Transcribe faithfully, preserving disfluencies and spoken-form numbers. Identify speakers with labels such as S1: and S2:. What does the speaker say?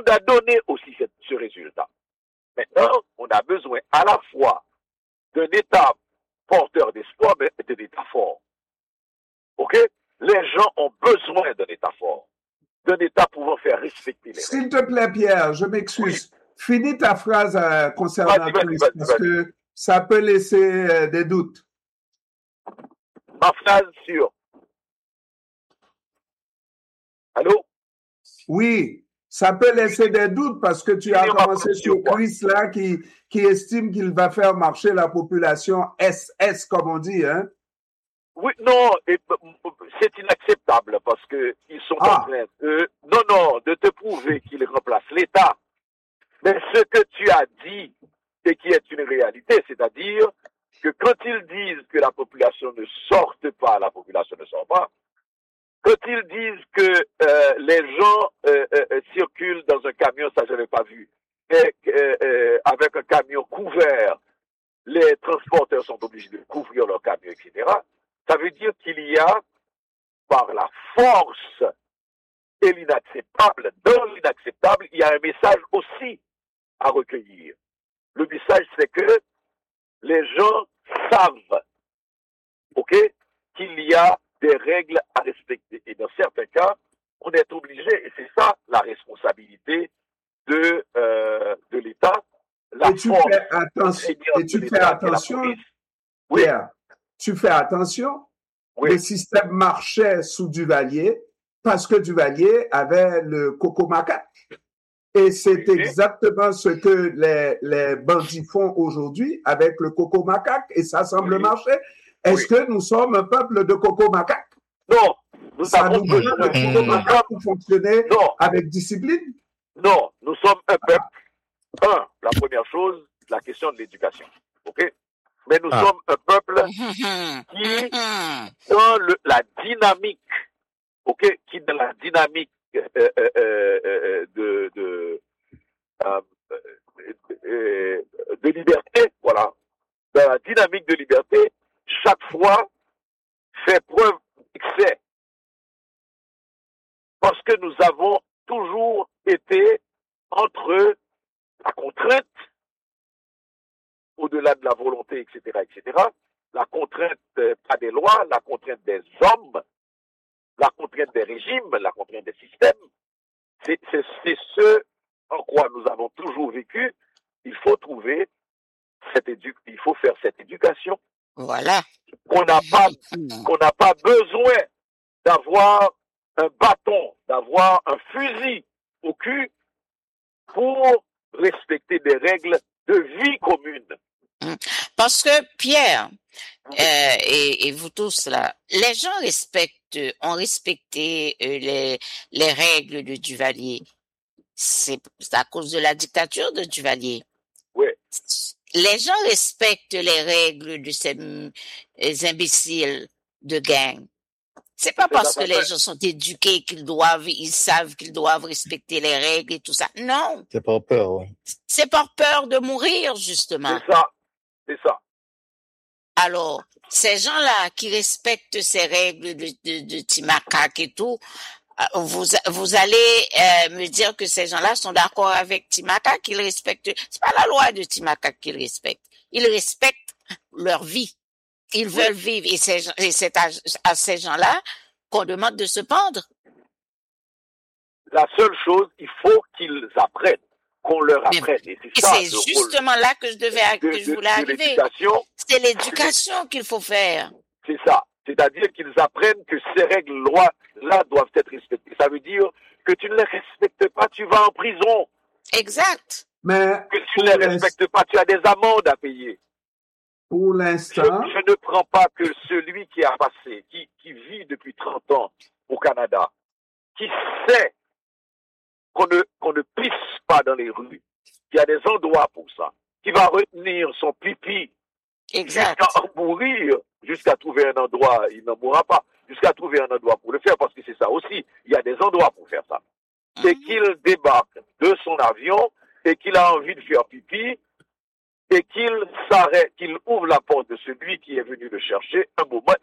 S1: nous a donné aussi ce, ce résultat. Maintenant, on a besoin à la fois d'un État porteur d'espoir, mais d'un État fort. OK? Les gens ont besoin d'un État fort, d'un État pouvant faire respecter les
S2: S'il
S1: règles.
S2: te plaît, Pierre, je m'excuse. Oui. Finis ta phrase euh, concernant
S1: vas-y, vas-y,
S2: Chris,
S1: vas-y,
S2: parce
S1: vas-y.
S2: que ça peut laisser euh, des doutes.
S1: Ma phrase sur... Allô?
S2: Oui, ça peut laisser des doutes parce que tu as commencé sur Chris là qui, qui estime qu'il va faire marcher la population S S, comme on dit, hein?
S1: Oui, non, c'est inacceptable parce que ils sont
S2: ah.
S1: en train de, non, non, de te prouver qu'ils remplacent l'État. Mais ce que tu as dit et qui est une réalité, c'est-à-dire que quand ils disent que la population ne sorte pas, la population ne sort pas. Quand ils disent que euh, les gens euh, euh, circulent dans un camion, ça je n'avais pas vu, et euh, euh, avec un camion couvert, les transporteurs sont obligés de couvrir leur camion, et cetera. Ça veut dire qu'il y a, par la force et l'inacceptable, dans l'inacceptable, il y a un message aussi à recueillir. Le message, c'est que les gens savent, ok, qu'il y a des règles à respecter. Et dans certains cas, on est obligé, et c'est ça la responsabilité de, euh, de l'État. La
S2: et tu fais, attention, et tu fais attention,
S1: oui.
S2: Pierre, tu fais attention, oui. Le système marchait sous Duvalier parce que Duvalier avait le coco macaque. Et c'est oui. exactement ce que les, les bandits font aujourd'hui avec le coco macaque, et ça semble oui. marcher. Est-ce oui. que nous sommes un peuple de coco macaque?
S1: Non. Nous
S2: ça nous besoin de coco macaque pour fonctionner non. avec discipline?
S1: Non, nous sommes un peuple. Un, la première chose, la question de l'éducation. OK? Mais nous ah. sommes un peuple qui, dans le, la dynamique, OK, qui dans la dynamique euh, euh, euh, de, de, euh, euh, de liberté, voilà, dans la dynamique de liberté, chaque fois fait preuve d'excès. Parce que nous avons toujours été entre la contrainte, au-delà de la volonté, et cetera, et cetera, la contrainte euh, pas des lois, la contrainte des hommes, la contrainte des régimes, la contrainte des systèmes. C'est, c'est, c'est ce en quoi nous avons toujours vécu. Il faut trouver cette édu- il faut faire cette éducation.
S3: Voilà.
S1: Qu'on n'a pas, qu'on n'a pas besoin d'avoir un bâton, d'avoir un fusil au cul pour respecter des règles de vie commune.
S3: Parce que, Pierre, euh, et, et vous tous là, les gens respectent, ont respecté euh, les, les règles de Duvalier. C'est, c'est à cause de la dictature de Duvalier.
S1: Oui.
S3: Les gens respectent les règles de ces, ces imbéciles de gang. C'est pas parce que les gens sont éduqués qu'ils doivent, ils savent qu'ils doivent respecter les règles et tout ça. Non.
S4: C'est par peur, oui.
S3: C'est par peur de mourir, justement.
S1: C'est ça. C'est ça.
S3: Alors, ces gens-là qui respectent ces règles de, de, de Timakak et tout, vous, vous allez euh, me dire que ces gens-là sont d'accord avec Timakak, qu'ils respectent. C'est pas la loi de Timakak qu'ils respectent. Ils respectent leur vie. Ils oui. veulent vivre. Et c'est, et c'est à, à ces gens-là qu'on demande de se pendre.
S1: La seule chose, il faut qu'ils apprennent, qu'on leur apprenne.
S3: Mais,
S1: et c'est, ça,
S3: et c'est justement là que je devais,
S1: de,
S3: que je voulais
S1: de, de
S3: arriver.
S1: L'éducation.
S3: C'est l'éducation qu'il faut faire.
S1: C'est ça. C'est-à-dire qu'ils apprennent que ces règles-là doivent être respectées. Ça veut dire que tu ne les respectes pas, tu vas en prison.
S3: Exact.
S2: Mais
S1: que tu ne les respectes pas, tu as des amendes à payer.
S2: Pour l'instant,
S1: je, je ne prends pas que celui qui a passé, qui, qui vit depuis trente ans au Canada, qui sait qu'on ne, qu'on ne pisse pas dans les rues, qu'il y a des endroits pour ça, qui va retenir son pipi
S3: exact.
S1: Jusqu'à en mourir, jusqu'à trouver un endroit, il n'en mourra pas, jusqu'à trouver un endroit pour le faire, parce que c'est ça aussi, il y a des endroits pour faire ça. Mm-hmm. Et qu'il débarque de son avion, et qu'il a envie de faire pipi, et qu'il s'arrête, qu'il ouvre la porte de celui qui est venu le chercher un moment,